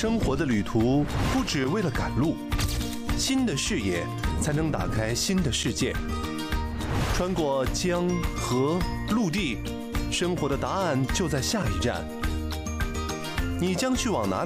生活的旅途不只为了赶路，新的视野才能打开新的世界。穿过江河陆地，生活的答案就在下一站。你将去往哪里？